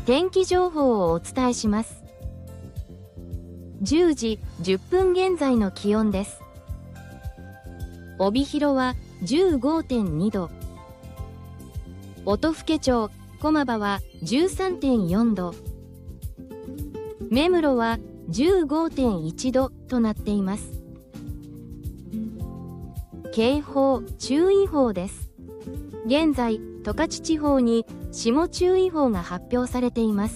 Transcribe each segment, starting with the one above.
天気情報をお伝えします。10時10分現在の気温です。帯広は 15.2 度、音更町駒場は 13.4 度、目室は 15.1 度となっています。警報・注意報です。現在、十勝地方に霜注意報が発表されています。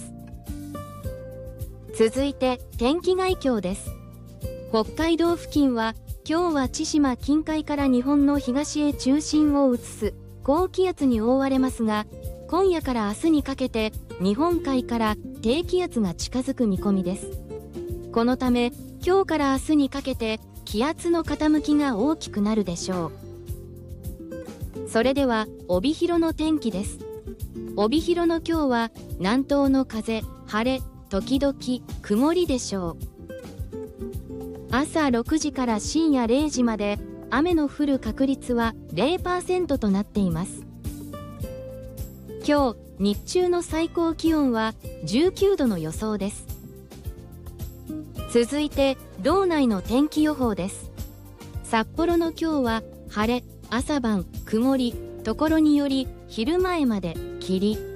続いて天気概況です。北海道付近は今日は千島近海から日本の東へ中心を移す高気圧に覆われますが、今夜から明日にかけて日本海から低気圧が近づく見込みです。このため今日から明日にかけて気圧の傾きが大きくなるでしょう。それでは帯広の天気です。帯広の今日は南東の風、晴れ、時々曇りでしょう。朝6時から深夜0時まで雨の降る確率は 0% となっています。今日日中の最高気温は19度の予想です。続いて道内の天気予報です。札幌の今日は晴れ、朝晩曇り、ところにより昼前まで霧。